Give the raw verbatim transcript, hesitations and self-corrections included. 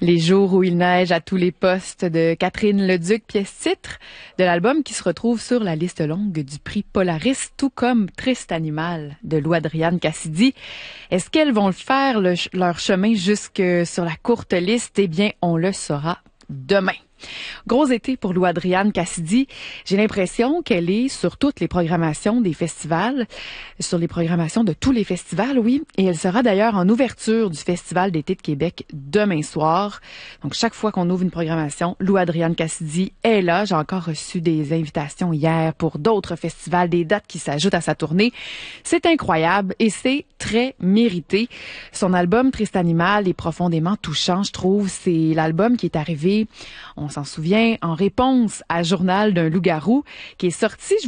Les jours où il neige à tous les postes de Catherine Leduc, pièce-titre de l'album qui se retrouve sur la liste longue du prix Polaris, tout comme Triste Animal de Lou-Adriane Cassidy. Est-ce qu'elles vont faire le, leur chemin jusque sur la courte liste? Eh bien, on le saura demain. Gros été pour Lou-Adriane Cassidy. J'ai l'impression qu'elle est sur toutes les programmations des festivals, sur les programmations de tous les festivals, oui. Et elle sera d'ailleurs en ouverture du Festival d'été de Québec demain soir. Donc, chaque fois qu'on ouvre une programmation, Lou-Adriane Cassidy est là. J'ai encore reçu des invitations hier pour d'autres festivals, des dates qui s'ajoutent à sa tournée. C'est incroyable et c'est très mérité. Son album Triste Animal est profondément touchant, je trouve. C'est l'album qui est arrivé, on s'en souvient, en réponse à Journal d'un loup-garou, qui est sorti,